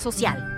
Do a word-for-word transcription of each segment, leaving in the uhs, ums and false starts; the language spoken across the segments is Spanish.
social.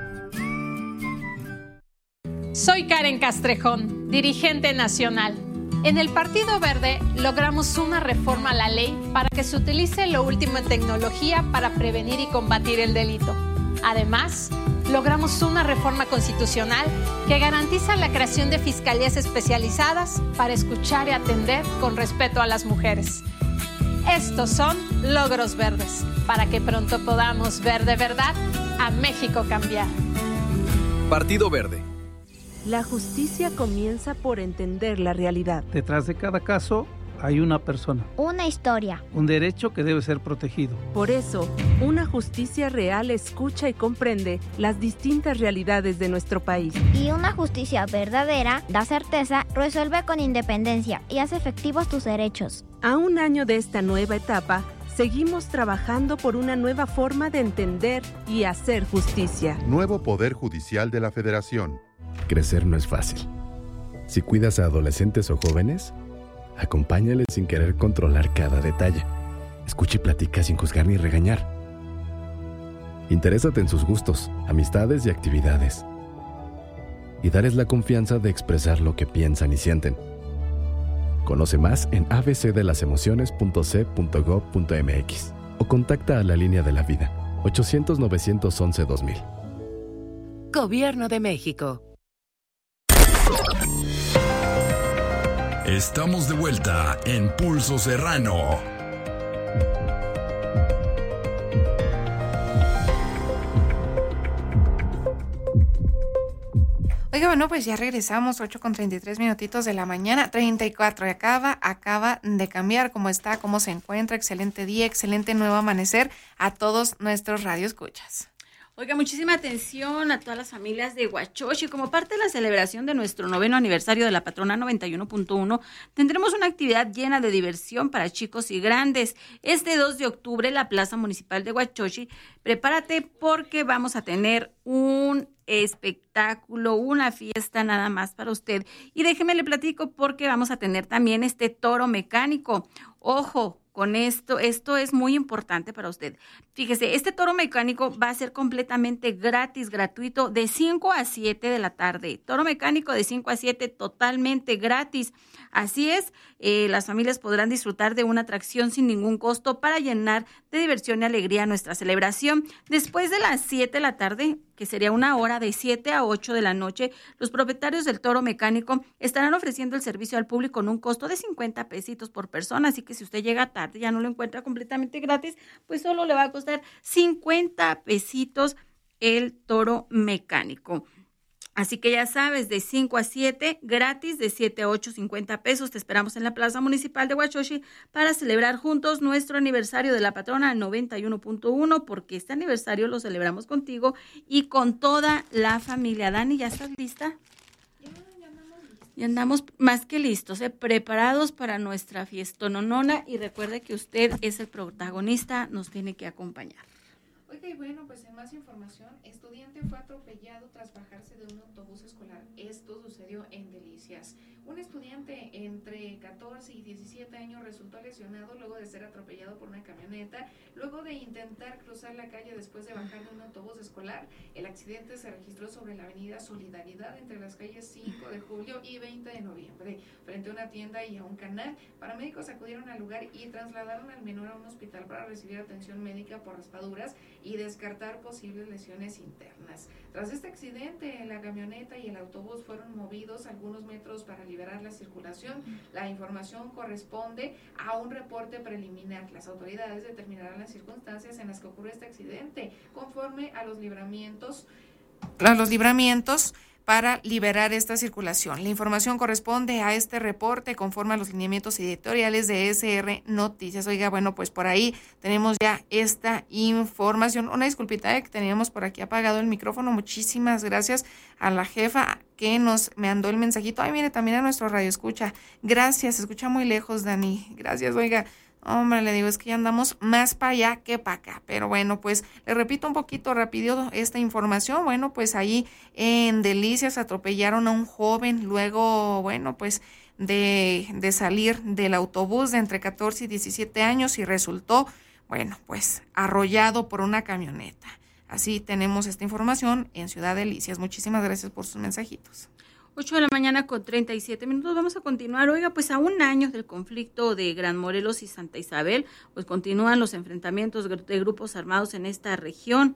Soy Karen Castrejón, dirigente nacional. En el Partido Verde logramos una reforma a la ley para que se utilice lo último en tecnología para prevenir y combatir el delito. Además, logramos una reforma constitucional que garantiza la creación de fiscalías especializadas para escuchar y atender con respeto a las mujeres. Estos son logros verdes, para que pronto podamos ver de verdad a México cambiar. Partido Verde. La justicia comienza por entender la realidad. Detrás de cada caso hay una persona. Una historia. Un derecho que debe ser protegido. Por eso, una justicia real escucha y comprende las distintas realidades de nuestro país. Y una justicia verdadera da certeza, resuelve con independencia y hace efectivos tus derechos. A un año de esta nueva etapa, seguimos trabajando por una nueva forma de entender y hacer justicia. Nuevo Poder Judicial de la Federación. Crecer no es fácil. Si cuidas a adolescentes o jóvenes, acompáñales sin querer controlar cada detalle. Escucha y platica sin juzgar ni regañar. Interésate en sus gustos, amistades y actividades. Y darles la confianza de expresar lo que piensan y sienten. Conoce más en a b c de las emociones punto c punto gob punto m x o contacta a la Línea de la Vida ochocientos, novecientos once, dos mil. Gobierno de México. Estamos de vuelta en Pulso Serrano. Oiga, bueno, pues ya regresamos, ocho con treinta y tres minutitos de la mañana, treinta y cuatro, y acaba, acaba de cambiar. ¿Cómo está? ¿Cómo se encuentra? Excelente día, excelente nuevo amanecer a todos nuestros radioescuchas. Oiga, muchísima atención a todas las familias de Huachochi. Como parte de la celebración de nuestro noveno aniversario de la patrona noventa y uno punto uno, tendremos una actividad llena de diversión para chicos y grandes. Este dos de octubre, la Plaza Municipal de Huachochi. Prepárate porque vamos a tener un espectáculo, una fiesta nada más para usted. Y déjeme le platico porque vamos a tener también este toro mecánico. Ojo con esto, esto es muy importante para usted. Fíjese, este toro mecánico va a ser completamente gratis, gratuito, de cinco a siete de la tarde. Toro mecánico de cinco a siete, totalmente gratis. Así es, eh, las familias podrán disfrutar de una atracción sin ningún costo para llenar de diversión y alegría nuestra celebración. Después de las siete de la tarde, que sería una hora de siete a ocho de la noche, los propietarios del toro mecánico estarán ofreciendo el servicio al público con un costo de cincuenta pesitos por persona. Así que si usted llega tarde, ya no lo encuentra completamente gratis, pues solo le va a costar cincuenta pesitos el toro mecánico. Así que ya sabes, de cinco a siete, gratis, de siete a ocho, cincuenta pesos. Te esperamos en la Plaza Municipal de Huachochi para celebrar juntos nuestro aniversario de la patrona noventa y uno punto uno, porque este aniversario lo celebramos contigo y con toda la familia. Dani, ¿ya estás lista? Y andamos más que listos, ¿eh? Preparados para nuestra fiestononona, y recuerde que usted es el protagonista, nos tiene que acompañar. Oiga, y bueno, pues en más información, estudiante fue atropellado tras bajarse de un autobús escolar. Esto sucedió en Delicias. Un estudiante entre catorce y diecisiete años resultó lesionado luego de ser atropellado por una camioneta, luego de intentar cruzar la calle después de bajar de un autobús escolar. El accidente se registró sobre la avenida Solidaridad entre las calles cinco de julio y veinte de noviembre, frente a una tienda y a un canal. Paramédicos acudieron al lugar y trasladaron al menor a un hospital para recibir atención médica por raspaduras y descartar posibles lesiones internas. Tras este accidente, la camioneta y el autobús fueron movidos algunos metros para liberar la circulación. La información corresponde a un reporte preliminar. Las autoridades determinarán las circunstancias en las que ocurrió este accidente, conforme a los libramientos, a los libramientos para liberar esta circulación. La información corresponde a este reporte conforme a los lineamientos editoriales de S R Noticias. Oiga, bueno, pues por ahí tenemos ya esta información. Una disculpita que teníamos por aquí apagado el micrófono. Muchísimas gracias a la jefa que nos mandó el mensajito. Ay, mire, también a nuestro radio escucha. Gracias, se escucha muy lejos, Dani. Gracias, oiga. Hombre, le digo, es que ya andamos más para allá que para acá. Pero bueno, pues le repito un poquito rápido esta información. Bueno, pues ahí en Delicias atropellaron a un joven luego, bueno, pues de, de salir del autobús de entre catorce y diecisiete años y resultó, bueno, pues arrollado por una camioneta. Así tenemos esta información en Ciudad Delicias. Muchísimas gracias por sus mensajitos. ocho de la mañana con treinta y siete minutos. Vamos a continuar. Oiga, pues a un año del conflicto de Gran Morelos y Santa Isabel, pues continúan los enfrentamientos de grupos armados en esta región.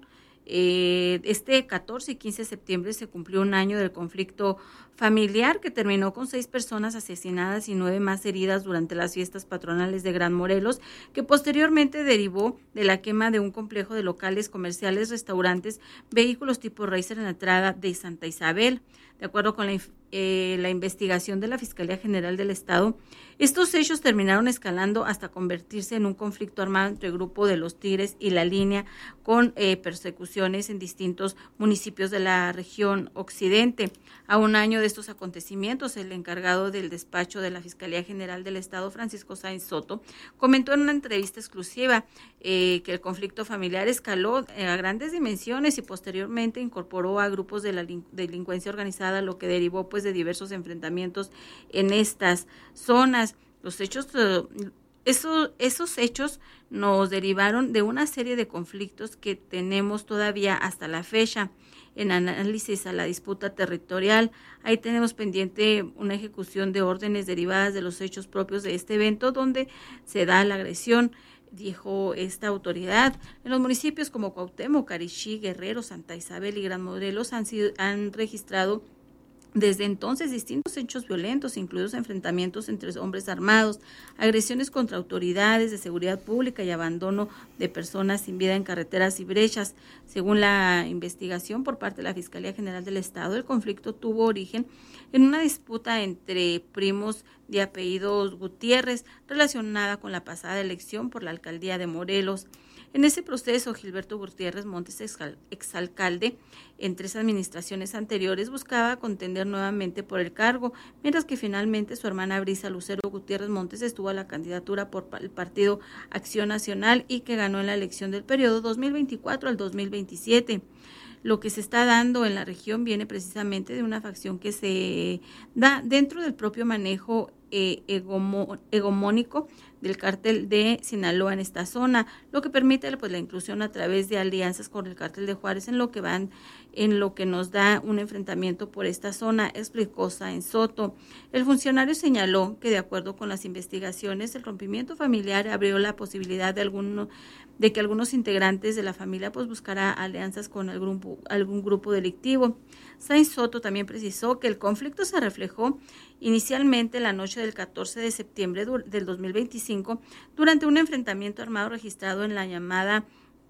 Eh, este catorce y quince de septiembre se cumplió un año del conflicto familiar que terminó con seis personas asesinadas y nueve más heridas durante las fiestas patronales de Gran Morelos, que posteriormente derivó de la quema de un complejo de locales comerciales, restaurantes, vehículos tipo Racer en la entrada de Santa Isabel. De acuerdo con la, eh, la investigación de la Fiscalía General del Estado, estos hechos terminaron escalando hasta convertirse en un conflicto armado entre el grupo de los Tigres y la Línea, con eh, persecuciones en distintos municipios de la región occidente. A un año de estos acontecimientos, el encargado del despacho de la Fiscalía General del Estado, Francisco Sáenz Soto, comentó en una entrevista exclusiva eh, que el conflicto familiar escaló a grandes dimensiones y posteriormente incorporó a grupos de la delincuencia organizada, lo que derivó pues de diversos enfrentamientos en estas zonas. Los hechos, esos, esos hechos nos derivaron de una serie de conflictos que tenemos todavía hasta la fecha. En análisis a la disputa territorial, ahí tenemos pendiente una ejecución de órdenes derivadas de los hechos propios de este evento donde se da la agresión, dijo esta autoridad. En los municipios como Cuauhtémoc, Carixí, Guerrero, Santa Isabel y Gran Morelos han sido, han registrado desde entonces distintos hechos violentos, incluidos enfrentamientos entre hombres armados, agresiones contra autoridades de seguridad pública y abandono de personas sin vida en carreteras y brechas. Según la investigación por parte de la Fiscalía General del Estado, el conflicto tuvo origen en una disputa entre primos de apellidos Gutiérrez relacionada con la pasada elección por la alcaldía de Morelos. En ese proceso, Gilberto Gutiérrez Montes, exalcalde en tres administraciones anteriores, buscaba contender nuevamente por el cargo, mientras que finalmente su hermana Brisa Lucero Gutiérrez Montes estuvo a la candidatura por el Partido Acción Nacional y que ganó en la elección del periodo dos mil veinticuatro al dos mil veintisiete. Lo que se está dando en la región viene precisamente de una facción que se da dentro del propio manejo eh, egomo, egomónico del cártel de Sinaloa en esta zona, lo que permite pues la inclusión a través de alianzas con el cártel de Juárez en lo que van, en lo que nos da un enfrentamiento por esta zona, explicó Sáenz Soto. El funcionario señaló que de acuerdo con las investigaciones, el rompimiento familiar abrió la posibilidad de alguno de que algunos integrantes de la familia pues buscara alianzas con algún grupo, algún grupo delictivo. Sáenz Soto también precisó que el conflicto se reflejó inicialmente la noche del catorce de septiembre del dos mil veinticinco durante un enfrentamiento armado registrado en la llamada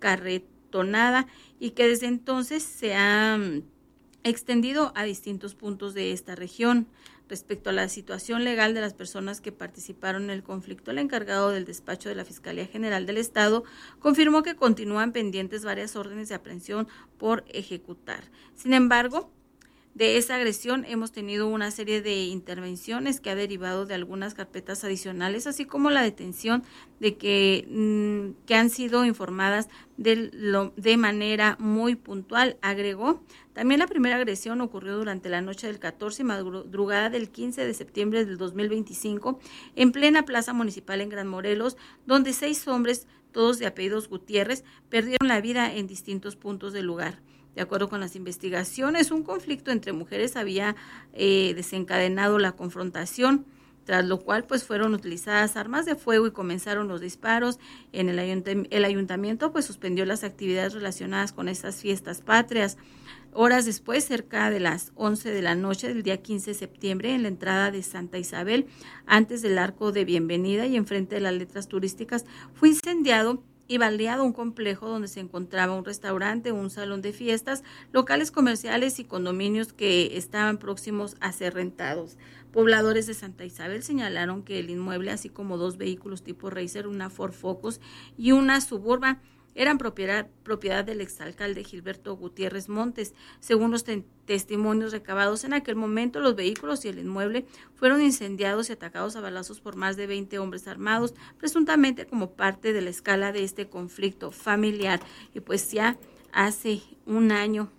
Carretonada y que desde entonces se ha extendido a distintos puntos de esta región. Respecto a la situación legal de las personas que participaron en el conflicto, el encargado del despacho de la Fiscalía General del Estado confirmó que continúan pendientes varias órdenes de aprehensión por ejecutar. Sin embargo, de esa agresión hemos tenido una serie de intervenciones que ha derivado de algunas carpetas adicionales, así como la detención de que, mmm, que han sido informadas de, lo, de manera muy puntual, agregó. También la primera agresión ocurrió durante la noche del catorce y madrugada del quince de septiembre del dos mil veinticinco en plena plaza municipal en Gran Morelos, donde seis hombres, todos de apellidos Gutiérrez, perdieron la vida en distintos puntos del lugar. De acuerdo con las investigaciones, un conflicto entre mujeres había eh, desencadenado la confrontación, tras lo cual pues fueron utilizadas armas de fuego y comenzaron los disparos. En el, ayunt- el ayuntamiento pues suspendió las actividades relacionadas con estas fiestas patrias. Horas después, cerca de las once de la noche del día quince de septiembre, en la entrada de Santa Isabel, antes del arco de bienvenida y enfrente de las letras turísticas, fue incendiado y baleado un complejo donde se encontraba un restaurante, un salón de fiestas, locales comerciales y condominios que estaban próximos a ser rentados. Pobladores de Santa Isabel señalaron que el inmueble, así como dos vehículos tipo Racer, una Ford Focus y una Suburban, eran propiedad, propiedad del exalcalde Gilberto Gutiérrez Montes. Según los te- testimonios recabados en aquel momento, los vehículos y el inmueble fueron incendiados y atacados a balazos por más de veinte hombres armados, presuntamente como parte de la escala de este conflicto familiar. Y pues ya hace un año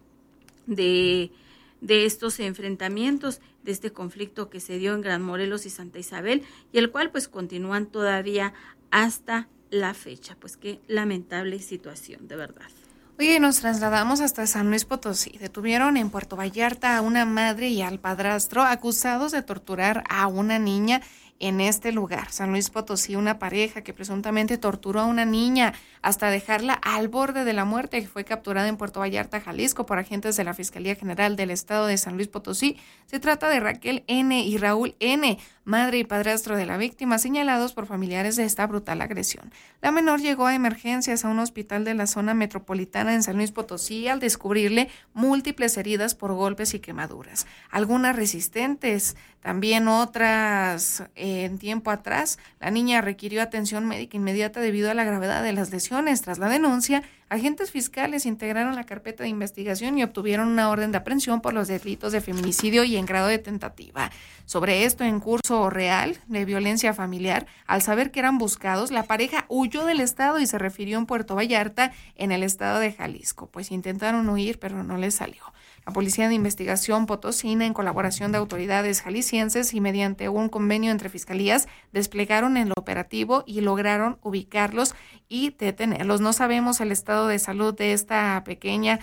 de, de estos enfrentamientos, de este conflicto que se dio en Gran Morelos y Santa Isabel, y el cual pues continúan todavía hasta la fecha. Pues qué lamentable situación, de verdad. Oye, nos trasladamos hasta San Luis Potosí. Detuvieron en Puerto Vallarta a una madre y al padrastro acusados de torturar a una niña en este lugar. San Luis Potosí, una pareja que presuntamente torturó a una niña hasta dejarla al borde de la muerte, que fue capturada en Puerto Vallarta, Jalisco, por agentes de la Fiscalía General del Estado de San Luis Potosí. Se trata de Raquel N. y Raúl N., madre y padrastro de la víctima, señalados por familiares de esta brutal agresión. La menor llegó a emergencias a un hospital de la zona metropolitana en San Luis Potosí al descubrirle múltiples heridas por golpes y quemaduras, algunas resistentes, también otras eh, en tiempo atrás. La niña requirió atención médica inmediata debido a la gravedad de las lesiones. Tras la denuncia, agentes fiscales integraron la carpeta de investigación y obtuvieron una orden de aprehensión por los delitos de feminicidio y en grado de tentativa. Sobre esto, en curso real de violencia familiar, al saber que eran buscados, la pareja huyó del estado y se refirió en Puerto Vallarta, en el estado de Jalisco, pues intentaron huir, pero no les salió. La Policía de Investigación Potosina, en colaboración de autoridades jaliscienses y mediante un convenio entre fiscalías, desplegaron el operativo y lograron ubicarlos y detenerlos. No sabemos el estado de salud de esta pequeña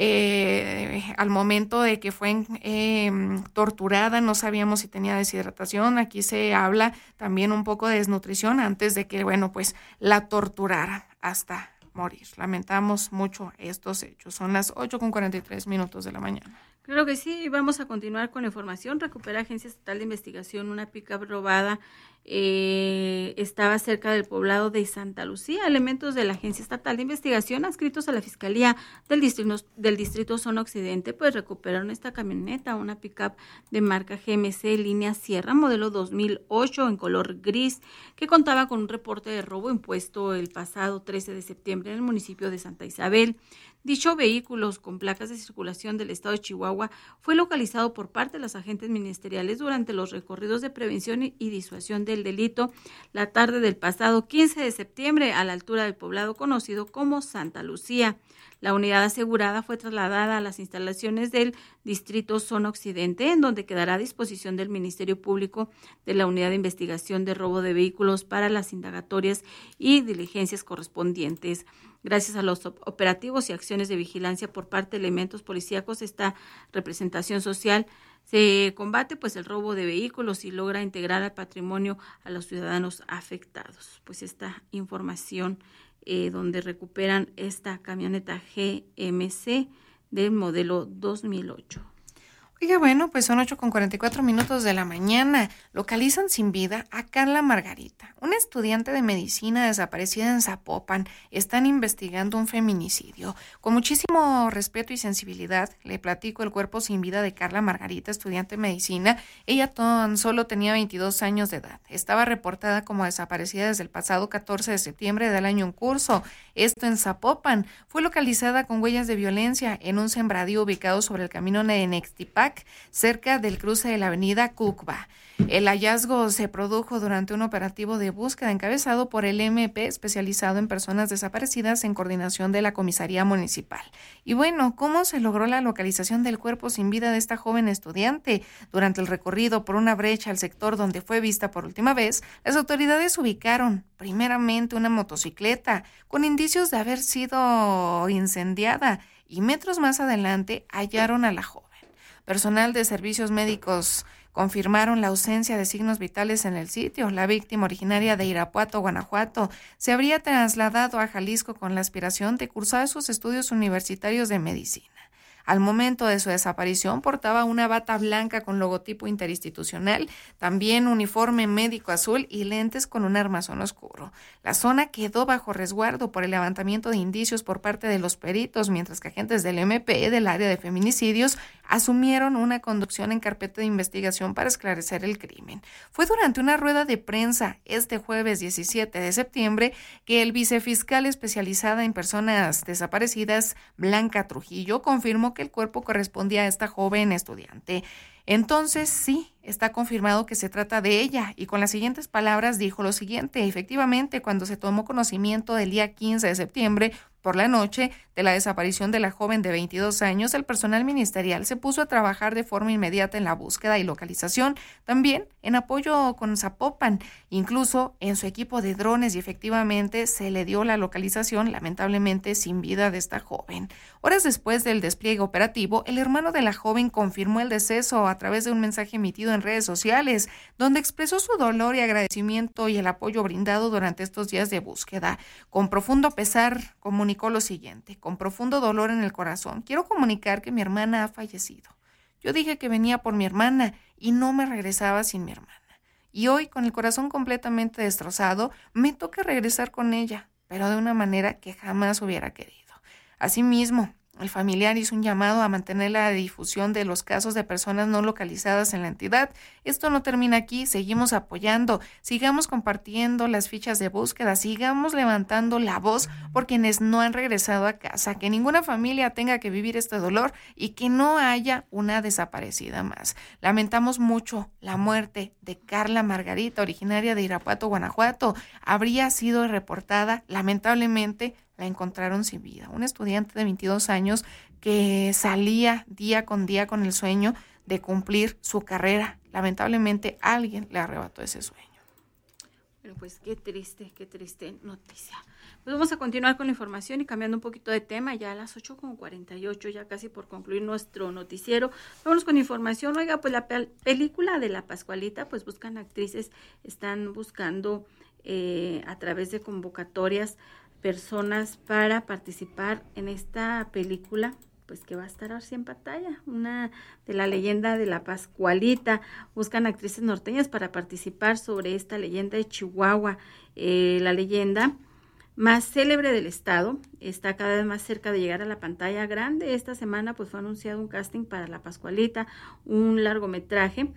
eh, al momento de que fue eh, torturada. No sabíamos si tenía deshidratación. Aquí se habla también un poco de desnutrición antes de que, bueno, pues la torturaran hasta morir. Lamentamos mucho estos hechos. Son las ocho con cuarenta y tres minutos de la mañana. Claro que sí, vamos a continuar con la información. Recupera Agencia Estatal de Investigación una pick-up robada. Eh, estaba cerca del poblado de Santa Lucía. Elementos de la Agencia Estatal de Investigación adscritos a la Fiscalía del Distrito, del Distrito Zona Occidente, pues recuperaron esta camioneta, una pick-up de marca G M C línea Sierra, modelo dos mil ocho, en color gris, que contaba con un reporte de robo impuesto el pasado trece de septiembre en el municipio de Santa Isabel. Dicho vehículo con placas de circulación del estado de Chihuahua fue localizado por parte de los agentes ministeriales durante los recorridos de prevención y disuasión del delito la tarde del pasado quince de septiembre a la altura del poblado conocido como Santa Lucía. La unidad asegurada fue trasladada a las instalaciones del Distrito Zona Occidente, en donde quedará a disposición del Ministerio Público de la Unidad de Investigación de Robo de Vehículos para las indagatorias y diligencias correspondientes. Gracias a los operativos y acciones de vigilancia por parte de elementos policíacos, esta representación social se combate pues el robo de vehículos y logra integrar al patrimonio a los ciudadanos afectados. Pues esta información eh, donde recuperan esta camioneta G M C del modelo dos mil ocho. Oiga, bueno, pues son ocho con cuarenta y cuatro minutos de la mañana. Localizan sin vida a Carla Margarita, una estudiante de medicina desaparecida en Zapopan. Están investigando un feminicidio. Con muchísimo respeto y sensibilidad, le platico el cuerpo sin vida de Carla Margarita, estudiante de medicina. Ella tan solo tenía veintidós años de edad. Estaba reportada como desaparecida desde el pasado catorce de septiembre del año en curso. Esto en Zapopan. Fue localizada con huellas de violencia en un sembradío ubicado sobre el camino de Nextipac, cerca del cruce de la avenida Cucba. El hallazgo se produjo durante un operativo de búsqueda encabezado por el M P especializado en personas desaparecidas en coordinación de la Comisaría Municipal. Y bueno, ¿cómo se logró la localización del cuerpo sin vida de esta joven estudiante? Durante el recorrido por una brecha al sector donde fue vista por última vez, las autoridades ubicaron primeramente una motocicleta con indicios de haber sido incendiada y metros más adelante hallaron a la joven. Personal de servicios médicos confirmaron la ausencia de signos vitales en el sitio. La víctima, originaria de Irapuato, Guanajuato, se habría trasladado a Jalisco con la aspiración de cursar sus estudios universitarios de medicina. Al momento de su desaparición portaba una bata blanca con logotipo interinstitucional, también uniforme médico azul y lentes con un armazón oscuro. La zona quedó bajo resguardo por el levantamiento de indicios por parte de los peritos, mientras que agentes del M P del área de feminicidios asumieron una conducción en carpeta de investigación para esclarecer el crimen. Fue durante una rueda de prensa este jueves diecisiete de septiembre que el vicefiscal especializada en personas desaparecidas, Blanca Trujillo, confirmó que el cuerpo correspondía a esta joven estudiante. Entonces, sí, está confirmado que se trata de ella, y con las siguientes palabras dijo lo siguiente: efectivamente, cuando se tomó conocimiento del día quince de septiembre Por la noche de la desaparición de la joven de veintidós años, el personal ministerial se puso a trabajar de forma inmediata en la búsqueda y localización, también en apoyo con Zapopan, incluso en su equipo de drones, y efectivamente se le dio la localización, lamentablemente sin vida, de esta joven. Horas después del despliegue operativo, el hermano de la joven confirmó el deceso a través de un mensaje emitido en redes sociales, donde expresó su dolor y agradecimiento y el apoyo brindado durante estos días de búsqueda. Con profundo pesar, comunicó lo siguiente: con profundo dolor en el corazón, quiero comunicar que mi hermana ha fallecido. Yo dije que venía por mi hermana y no me regresaba sin mi hermana. Y hoy, con el corazón completamente destrozado, me toca regresar con ella, pero de una manera que jamás hubiera querido. Asimismo, el familiar hizo un llamado a mantener la difusión de los casos de personas no localizadas en la entidad. Esto no termina aquí, seguimos apoyando, sigamos compartiendo las fichas de búsqueda, sigamos levantando la voz por quienes no han regresado a casa, que ninguna familia tenga que vivir este dolor y que no haya una desaparecida más. Lamentamos mucho la muerte de Carla Margarita, originaria de Irapuato, Guanajuato. Habría sido reportada, lamentablemente, la encontraron sin vida. Un estudiante de veintidós años que salía día con día con el sueño de cumplir su carrera. Lamentablemente alguien le arrebató ese sueño. Bueno, pues qué triste, qué triste noticia. Pues vamos a continuar con la información y cambiando un poquito de tema, ya a las ocho con cuarenta y ocho, ya casi por concluir nuestro noticiero. Vamos con información. Oiga, pues la pel- película de La Pascualita, pues buscan actrices, están buscando eh, a través de convocatorias personas para participar en esta película, pues que va a estar así en pantalla, una de la leyenda de La Pascualita. Buscan actrices norteñas para participar sobre esta leyenda de Chihuahua. Eh, la leyenda más célebre del estado está cada vez más cerca de llegar a la pantalla grande. Esta semana pues fue anunciado un casting para La Pascualita, un largometraje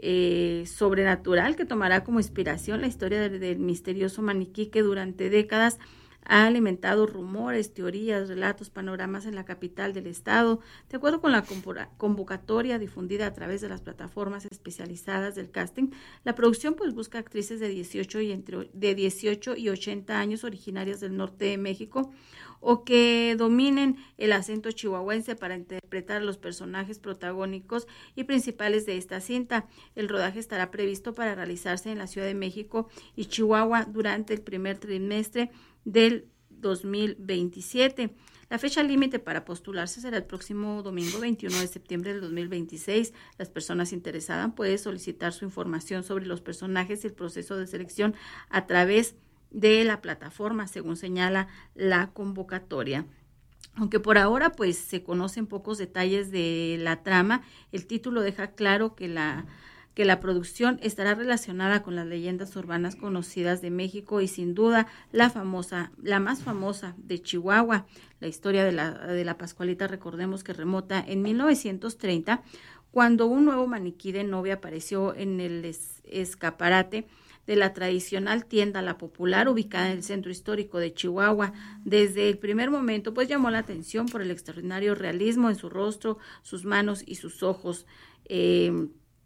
eh, sobrenatural que tomará como inspiración la historia del, del misterioso maniquí que durante décadas ha alimentado rumores, teorías, relatos, panoramas en la capital del estado. De acuerdo con la convocatoria difundida a través de las plataformas especializadas del casting, la producción pues busca actrices de dieciocho y entre de dieciocho y ochenta años originarias del norte de México o que dominen el acento chihuahuense para interpretar a los personajes protagónicos y principales de esta cinta. El rodaje estará previsto para realizarse en la Ciudad de México y Chihuahua durante el primer trimestre del dos mil veintisiete. La fecha límite para postularse será el próximo domingo veintiuno de septiembre del dos mil veintiséis. Las personas interesadas pueden solicitar su información sobre los personajes y el proceso de selección a través de la plataforma, según señala la convocatoria. Aunque por ahora pues se conocen pocos detalles de la trama, el título deja claro que la que la producción estará relacionada con las leyendas urbanas conocidas de México y sin duda la famosa, la más famosa de Chihuahua. La historia de la, de la Pascualita, recordemos que remota en mil novecientos treinta, cuando un nuevo maniquí de novia apareció en el es, escaparate de la tradicional tienda La Popular, ubicada en el centro histórico de Chihuahua. Desde el primer momento, pues llamó la atención por el extraordinario realismo en su rostro, sus manos y sus ojos. Eh,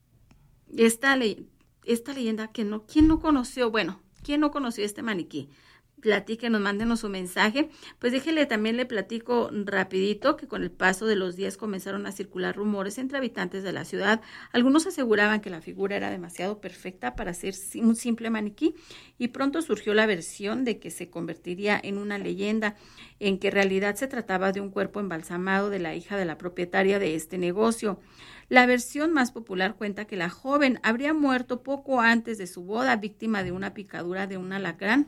Esta, le, esta leyenda, que no, ¿quién no conoció? Bueno, ¿quién no conoció este maniquí? Platíquenos, mándenos su mensaje. Pues déjele, también le platico rapidito que con el paso de los días comenzaron a circular rumores entre habitantes de la ciudad. Algunos aseguraban que la figura era demasiado perfecta para ser un simple maniquí y pronto surgió la versión de que se convertiría en una leyenda, en que en realidad se trataba de un cuerpo embalsamado de la hija de la propietaria de este negocio. La versión más popular cuenta que la joven habría muerto poco antes de su boda, víctima de una picadura de un alacrán,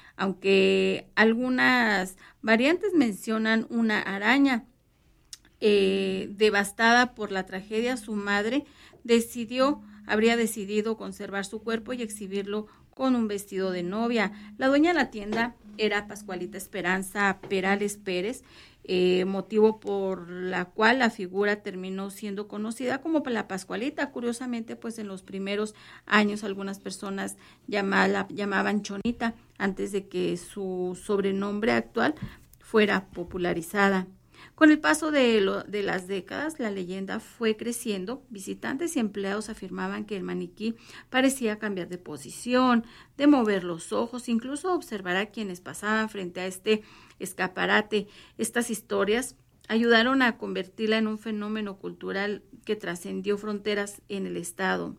aunque algunas variantes mencionan una araña. Eh, devastada por la tragedia, su madre decidió, habría decidido conservar su cuerpo y exhibirlo con un vestido de novia. La dueña de la tienda era Pascualita Esperanza Perales Pérez, eh, motivo por la cual la figura terminó siendo conocida como la Pascualita. Curiosamente, pues en los primeros años algunas personas llama, la llamaban Chonita antes de que su sobrenombre actual fuera popularizada. Con el paso de, lo, de las décadas, la leyenda fue creciendo. Visitantes y empleados afirmaban que el maniquí parecía cambiar de posición, de mover los ojos, incluso observar a quienes pasaban frente a este escaparate. Estas historias ayudaron a convertirla en un fenómeno cultural que trascendió fronteras en el estado.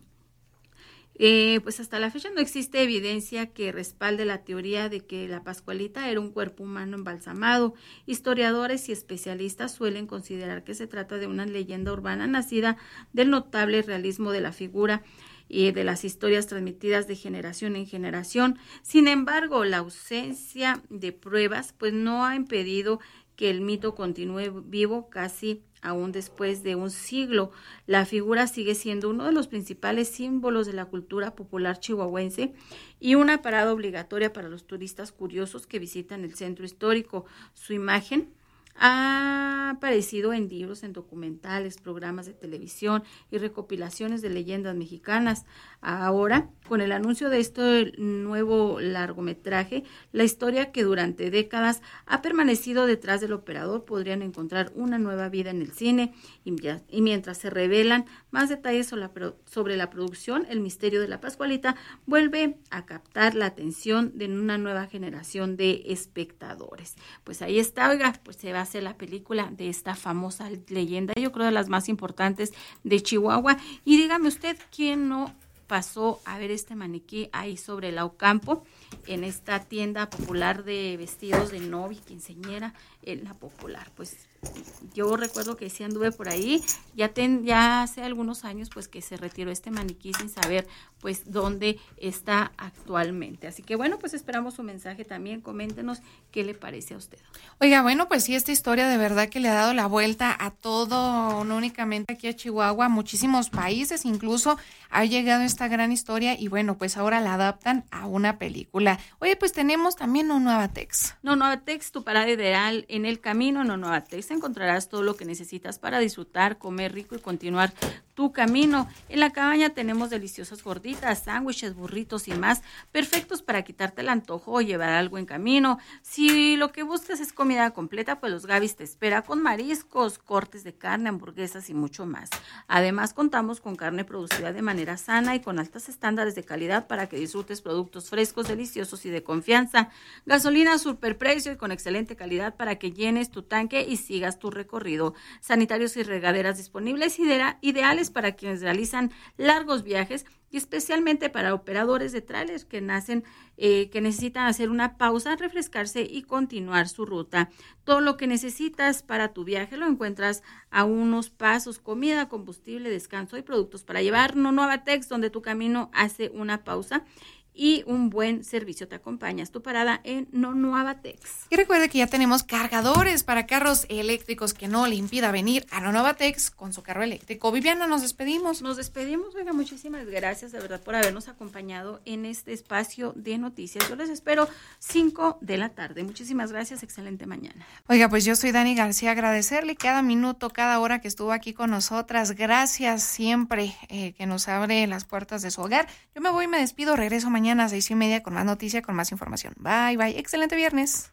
Eh, pues hasta la fecha no existe evidencia que respalde la teoría de que la Pascualita era un cuerpo humano embalsamado. Historiadores y especialistas suelen considerar que se trata de una leyenda urbana nacida del notable realismo de la figura y de las historias transmitidas de generación en generación. Sin embargo, la ausencia de pruebas pues no ha impedido que el mito continúe vivo casi aún después de un siglo. La figura sigue siendo uno de los principales símbolos de la cultura popular chihuahuense y una parada obligatoria para los turistas curiosos que visitan el centro histórico. Su imagen ha aparecido en libros, en documentales, programas de televisión y recopilaciones de leyendas mexicanas. Ahora, con el anuncio de este nuevo largometraje, la historia que durante décadas ha permanecido detrás del operador podrían encontrar una nueva vida en el cine. Y, y mientras se revelan más detalles sobre la, sobre la producción, el misterio de la Pascualita vuelve a captar la atención de una nueva generación de espectadores. Pues ahí está, oiga, pues se va a hacer la película de esta famosa leyenda, yo creo de las más importantes de Chihuahua. Y dígame usted, ¿quién no pasó a ver este maniquí ahí sobre el Ocampo, en esta tienda popular de vestidos de novia, quinceañera, en la Popular? Pues yo recuerdo que sí anduve por ahí, ya, ten, ya hace algunos años pues que se retiró este maniquí sin saber pues dónde está actualmente. Así que bueno, pues esperamos su mensaje también, coméntenos qué le parece a usted. Oiga, bueno, pues sí, esta historia de verdad que le ha dado la vuelta a todo, no únicamente aquí a Chihuahua, muchísimos países incluso ha llegado esta gran historia y bueno, pues ahora la adaptan a una película. Oye, pues tenemos también Nonuabatex. Nonuabatex, tu parada ideal en el camino. En Nonuabatex encontrarás todo lo que necesitas para disfrutar, comer rico y continuar tu camino. En la cabaña tenemos deliciosas gorditas, sándwiches, burritos y más, perfectos para quitarte el antojo o llevar algo en camino. Si lo que buscas es comida completa, pues los Gavis te espera con mariscos, cortes de carne, hamburguesas y mucho más. Además, contamos con carne producida de manera sana y con altos estándares de calidad para que disfrutes productos frescos, deliciosos y de confianza. Gasolina a superprecio y con excelente calidad para que llenes tu tanque y sigas tu recorrido. Sanitarios y regaderas disponibles, idea, ideales para quienes realizan largos viajes y especialmente para operadores de trailers que nacen, eh, que necesitan hacer una pausa, refrescarse y continuar su ruta. Todo lo que necesitas para tu viaje lo encuentras a unos pasos: comida, combustible, descanso y productos para llevar. Nonuabatex, donde tu camino hace una pausa y un buen servicio te acompañas. Tu parada en Nonuabatex. Y recuerde que ya tenemos cargadores para carros eléctricos que no le impida venir a Nonuabatex con su carro eléctrico. Viviana, nos despedimos. Nos despedimos, oiga, muchísimas gracias de verdad por habernos acompañado en este espacio de noticias. Yo les espero cinco de la tarde. Muchísimas gracias, excelente mañana. Oiga, pues yo soy Dani García, agradecerle cada minuto, cada hora que estuvo aquí con nosotras. Gracias siempre eh, que nos abre las puertas de su hogar. Yo me voy y me despido, regreso mañana a seis y media con más noticia, con más información. Bye, bye. Excelente viernes.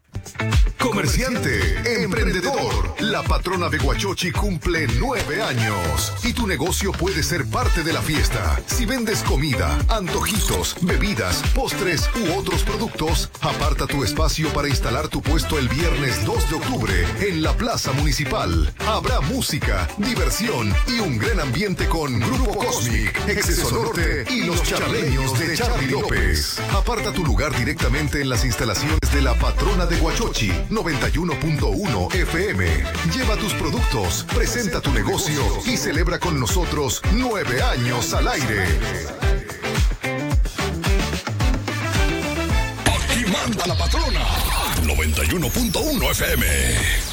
Comerciante, emprendedor, la patrona de Huachochi cumple nueve años y tu negocio puede ser parte de la fiesta. Si vendes comida, antojitos, bebidas, postres u otros productos, aparta tu espacio para instalar tu puesto el viernes dos de octubre en la Plaza Municipal. Habrá música, diversión y un gran ambiente con Grupo Cosmic, Exceso Norte y los charleños de Charly López. Aparta tu lugar directamente en las instalaciones de la patrona de Huachochi, noventa y uno punto uno F M. Lleva tus productos, presenta tu negocio y celebra con nosotros nueve años al aire. Aquí manda la patrona, noventa y uno punto uno F M.